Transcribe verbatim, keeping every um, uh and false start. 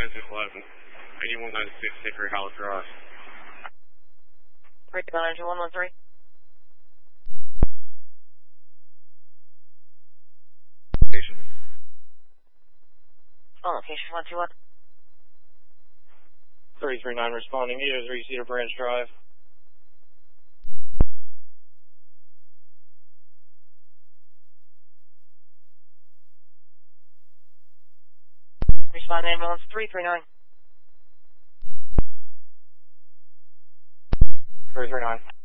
Engine eleven, eighty-one ninety-six Hickory Hollow Drive. Recon Engine one one three. Location. On location one two one. three three nine responding, Edo three Cedar Branch Drive. Respond ambulance three three nine. three three nine.